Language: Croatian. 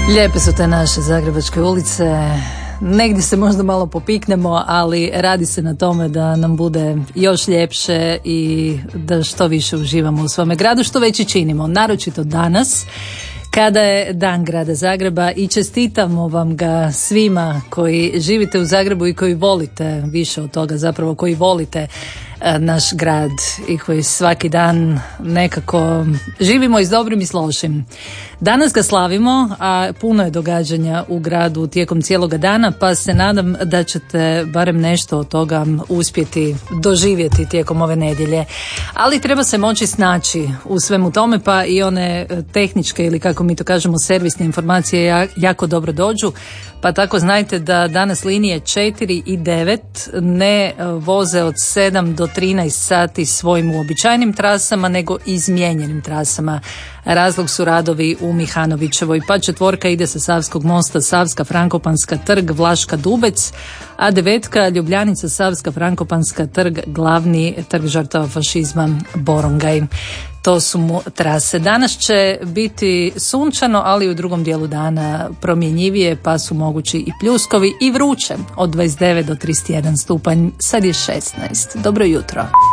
Lijepe su te naše zagrebačke ulice, negdje se možda malo popiknemo, ali radi se na tome da nam bude još ljepše i da što više uživamo u svome gradu, što već i činimo, naročito danas kada je Dan grada Zagreba, i čestitamo vam ga svima koji živite u Zagrebu i koji volite, više od toga zapravo, koji volite naš grad i koji svaki dan nekako živimo i s dobrim i s lošim. Danas ga slavimo, a puno je događanja u gradu tijekom cijeloga dana, pa se nadam da ćete barem nešto od toga uspjeti doživjeti tijekom ove nedjelje. Ali treba se moći snaći u svemu tome, pa i one tehničke ili kako mi to kažemo servisne informacije jako dobro dođu. Pa tako znajte da danas linije 4 i 9 ne voze od 7 do 13 sati svojim uobičajenim trasama, nego izmijenjenim trasama. Razlog su radovi u Mihanovićevoj, pa 4 ide sa Savskog mosta, Savska, Frankopanska, Trg, Vlaška, Dubec, a 9 Ljubljanica, Savska, Frankopanska, Trg, Glavni trg žrtava fašizma, Borongaj. To su mu trase. Danas će biti sunčano, ali u drugom dijelu dana promjenjivije, pa su mogući i pljuskovi i vruće od 29 do 31 stupanj. Sad je 16. Dobro jutro.